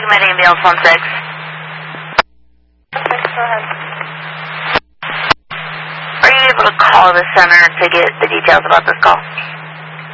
segment ambulance 16. Okay, go ahead. Are you able to call the center to get the details about this call?